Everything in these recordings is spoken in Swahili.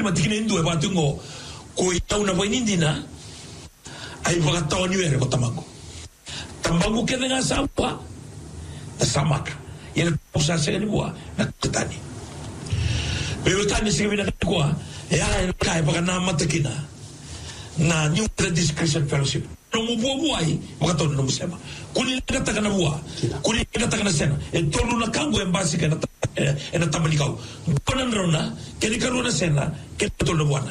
matikina indu ba tungo ko itaw na boinindina ay pagataw ni were ko tambangu kena nga sawa samaka yan usa sa kanimo na katani pero tani sa kabila ko ay kay baka na matakina na new discretion fellowship no bubuhay makataw na musema kuni kata kana buwa kuni kata kana sena tolu na kango embassy kana ena tamalikaw konan rona keni karuna sena ketolo buana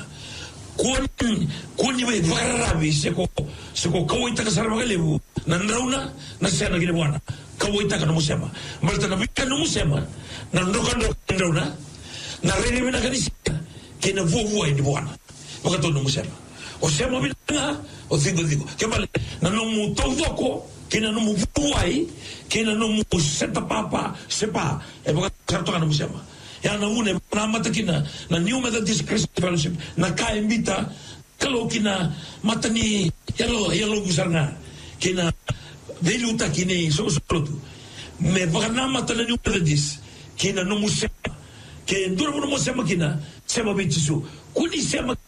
kuni we vararabi seko kawai taka sarama kalebu nan rauna na sena gine buana kawai taka no musema malta na bika no musema na ndokan rauna na rene bina kanisa kena vuwa ni buana makataw no musema o sema bina o digo kembali na no mutodoko kena no muvuai kena no museta papa sepa e baka sarto kana musema ya na une na matakina na new Methodist Christian Fellowship na kaimbita kalau kina matani yalo gusarna kina veluta kini so tu me baka na matana new Methodist kina no musema ke nduro no musema kina sema bichisu kuni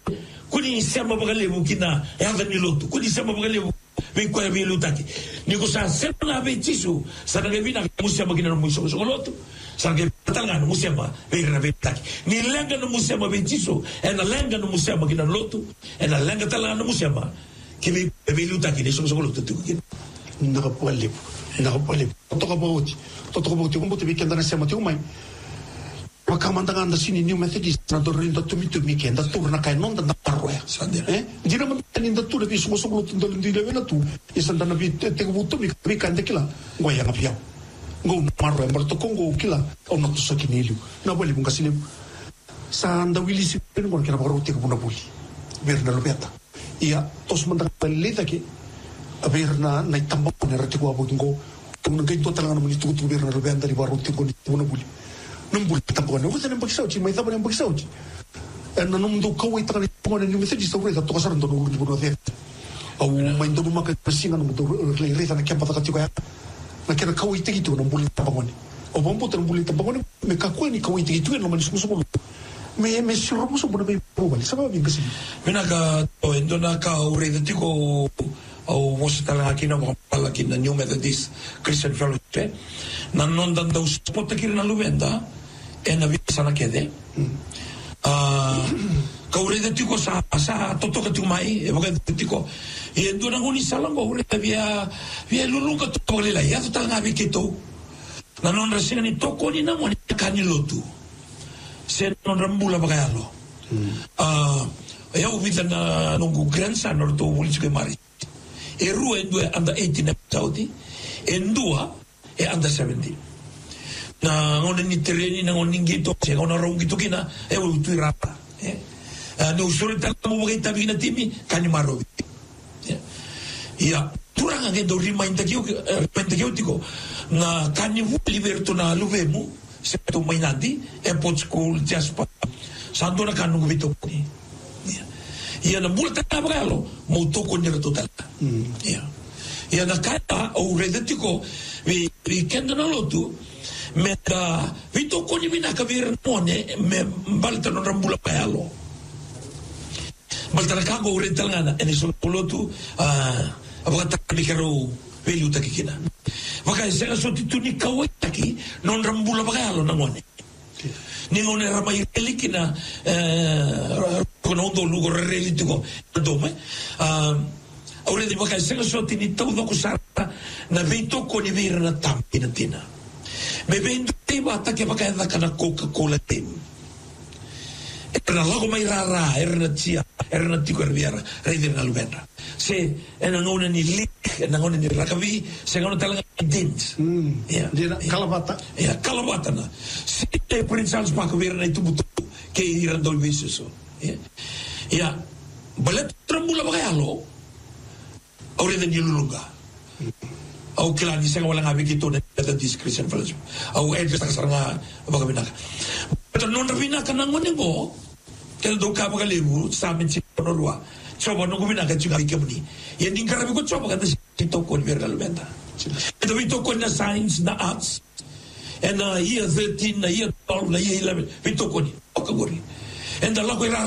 sema baka lebu kina ya ni lotu kuni sema baka lebu kwa vilutaki niko sa sema na bichisu sana ngevina musema kina no muso lotu sange talanga no musema vera vetaki ni lenga no musema bichisu ena lenga no musema kina lotu ena lenga talanga no musema kimi vilutaki ni so lotu tukina nakapole toka bauti kumbuti bikenda na sema tu mai wakamandanga anda sini New Methodist na dorinda tumi kenda turna kai nonda na parroya dira man ninda tu lebi sumo tundal ndile vena tu isanda na bi te gutu mi kande kila ngoya ngapia ngo marro embarto kongo kila ona tu sakinilu na boli bunga sile sanda wilisi pen ngor kena baru te buna buli berna lobeta ia tos mandanga pelita ki berna na itamba ne rati ko abungo tungna gai to talanga mo tu berna lobenta di baru te ko buna buli numbul tampoco no você não pode sair mas também não pode sair não mundo kawai takani pangona ni message sa ure to kasar ndo no buno fe au mai ndo maka singa no mundo le reza na kempa takati ko ya na kena kawai tiki to no buli tapangoni o bombo to buli tapangoni me kakoi ni kawai tiki to no mani sumo me siro muso buno me probali sabe bien que sí mena ka to endo na ka ure de tiko au você tá aqui na pala aqui na New Methodist Christian Fellowship na non dando spot aqui na Luvenda e na visa na kede kaure de tiko sa toto ka tu mai e boga de tiko e endo na ngoni sala ngore via lulunga to kolela ya to tanga bikito na non resina ni toko ni na moni kani lotu se non rambula bagalo e au vita na nungu gransa no to vulike mari e rua due under 18 episodi e dua e under 17 na ngone ni terreni na ngone ngito se ngone rongito kina e u tu rapa no solita mo bogita bina timi kani marobi ia turanga che do rimainda che tiko na kani vu liberto na luvemu se to mainandi e pot school jaspa sandona kanu vito ni ia na multa tabalo mo toko ni total ia na kata o redetiko vi kenda na lotu me da vito ko ni bina ka vir mone me balta no rambula paelo balta na kago rental ngana ene so lotu avata bikero veluta kikina vaka sega so tituni kawai taki non rambula paelo na ngone ni ngone ramai elikina kono do lugo relitiko dome ora di vaka sega so tini todo ko sa na vito ko ni vir na tampina tina me vendo tema ataque vaka da kana Coca-Cola tem era logo mai rara era tia era tiko erviara rede na luvenda se ena ngone ni lik ena ngone ni rakavi se ngone talanga dint dia kalabata na se te prinsals pak weer na itu butuh ke iran dol viso ya balet trambula bagalo ore de ni lulunga au kila ni senga wala ngabi gitu na discretion fellowship au edges saranga bagabinaka pero non ravina kana ngone go kel do ka bagalebu sa min ci no ruwa coba no gubina ka juga ikemni ya dingkarabi ko coba kata to kon viral benda ito vito kon na science na arts and year 13 na year 12 na year 11 vito kon okagori and the